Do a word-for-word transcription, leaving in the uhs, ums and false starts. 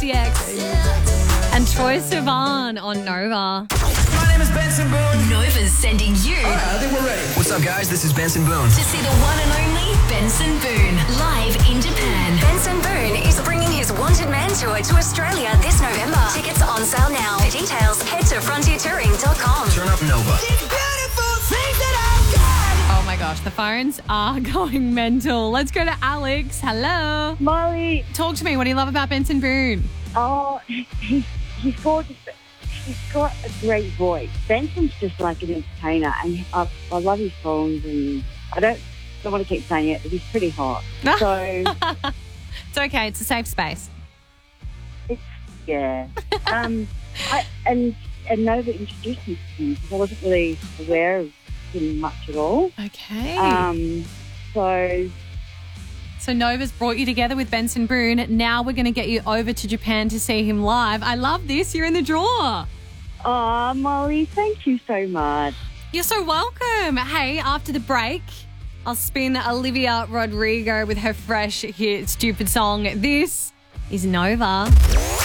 D X and Troye Sivan on Nova. My name is Benson Boone. Nova's sending you I think we're ready. What's up, guys? This is Benson Boone. to see the one and only Benson Boone live in Japan. Benson Boone is bringing his Wanted Man tour to Australia this November. Tickets are on sale now. For details, head to frontier touring dot com. Turn up Nova. Oh my gosh, the phones are going mental. Let's go to Alex. Hello. Molly, Talk to me. What do you love about Benson Boone? oh, he's, he's gorgeous. But he's got a great voice. Benson's just like an entertainer, and I, I love his songs, and I don't, don't want to keep saying it, but he's pretty hot. So, It's okay. It's a safe space. it's, yeah. Um, I, and, and Nova introduced me to him because I wasn't really aware of him much at all. Okay. Um, so, So Nova's brought you together with Benson Boone. Now we're going to get you over to Japan to see him live. I love this. You're in the draw. oh, Molly, thank you so much. You're so welcome. Hey, after the break, I'll spin Olivia Rodrigo with her fresh hit, stupid song. This is Nova.